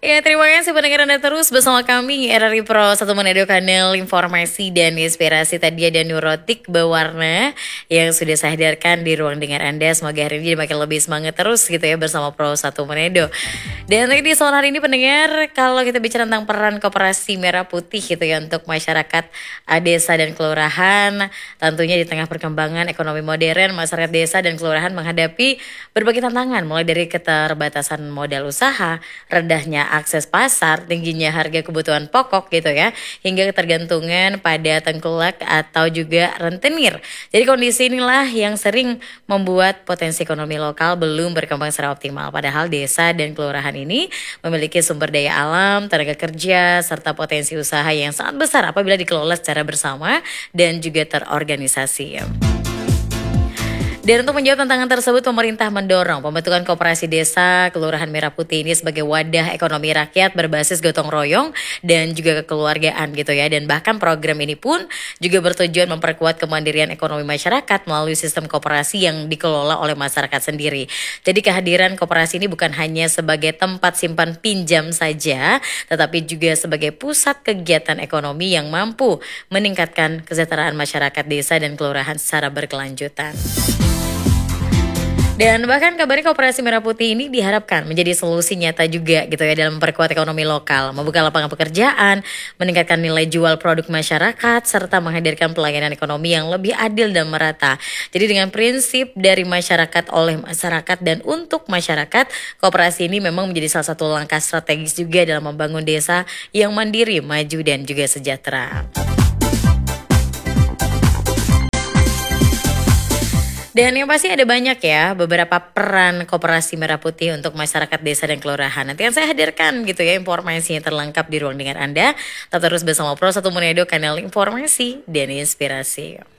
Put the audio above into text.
Ya, terima kasih pendengar Anda terus bersama kami RRI Pro 1 Manado, kanal informasi dan inspirasi tadi ada Neurotik Berwarna yang sudah saya hadirkan di ruang dengar Anda. Semoga hari ini makin lebih semangat terus gitu ya bersama Pro 1 Manado. Dan di sore hari ini pendengar, kalau kita bicara tentang peran Koperasi Merah Putih gitu ya untuk masyarakat desa dan kelurahan, tentunya di tengah perkembangan ekonomi modern, masyarakat desa dan kelurahan menghadapi berbagai tantangan mulai dari keterbatasan modal usaha, rendahnya akses pasar, tingginya harga kebutuhan pokok gitu ya, hingga ketergantungan pada tengkulak atau juga rentenir. Jadi kondisi inilah yang sering membuat potensi ekonomi lokal belum berkembang secara optimal. Padahal desa dan kelurahan ini memiliki sumber daya alam, tenaga kerja, serta potensi usaha yang sangat besar apabila dikelola secara bersama dan juga terorganisasi. Dan untuk menjawab tantangan tersebut, pemerintah mendorong pembentukan koperasi desa Kelurahan Merah Putih ini sebagai wadah ekonomi rakyat berbasis gotong royong dan juga kekeluargaan gitu ya. Dan bahkan program ini pun juga bertujuan memperkuat kemandirian ekonomi masyarakat melalui sistem koperasi yang dikelola oleh masyarakat sendiri. Jadi kehadiran koperasi ini bukan hanya sebagai tempat simpan pinjam saja, tetapi juga sebagai pusat kegiatan ekonomi yang mampu meningkatkan kesejahteraan masyarakat desa dan kelurahan secara berkelanjutan. Dan bahkan kabarnya Koperasi Merah Putih ini diharapkan menjadi solusi nyata juga gitu ya dalam memperkuat ekonomi lokal, membuka lapangan pekerjaan, meningkatkan nilai jual produk masyarakat, serta menghadirkan pelayanan ekonomi yang lebih adil dan merata. Jadi dengan prinsip dari masyarakat oleh masyarakat dan untuk masyarakat, koperasi ini memang menjadi salah satu langkah strategis juga dalam membangun desa yang mandiri, maju dan juga sejahtera. Dan yang pasti ada banyak ya beberapa peran Koperasi Merah Putih untuk masyarakat desa dan kelurahan. Nanti yang saya hadirkan gitu ya informasinya terlengkap di ruang dengar Anda. Tetap terus bersama Pro 1 Manado, kanal informasi dan inspirasi.